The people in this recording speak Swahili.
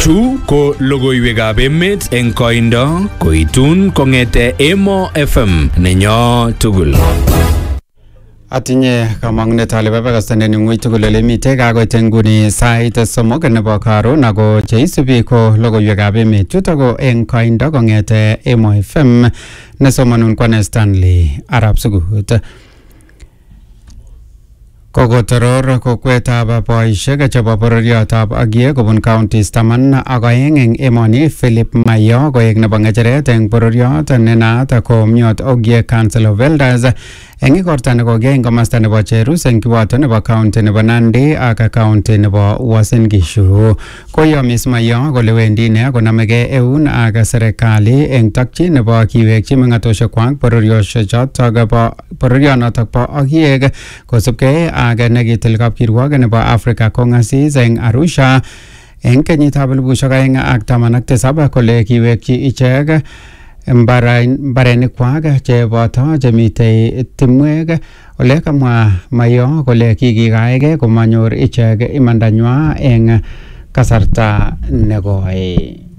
Chu ko logoiwekab emet eng koindo koitun kong'ete Emo FM nenyo tugul. Atinye kamang'unet ale babakastane ng'ui tugul ole mitei kakoit nguni sait somok nebo karon ako cheisubi ko logoiwekab emet chutok ko eng koindo kong'ete Emo FM nesomanun kwane Stanley Arab Sugut. Kokotoror kokwetab boisiek chebo bororiotab Agie kobun counties 12 eng emoni Philip Mayo koek nebo ng'echeret eng bororiot nenaat ko Myot Ogie Council of Elders eng igorta nekokiyai eng komasta nebo Cherus eng kiwoto nebo county nebo Nandi ak county nebo Uasin Gishu. Koyomis Mayo kole wendi ine konamegei eun ak serikali eng tokyin nebo kiwekchi meng'atosiekwak bororionotok bo Agiek kosubkei ak nekitil kapkirwok nebo Africa kong'asis eng Arusha eng kenyitab 2017 kole kiwekchi ichek mbarenikwak cheboto chemitei timwek. Ole kamwa Mayo kole kikikaege komanyor ichek imandanywa eng kasarta nekoi.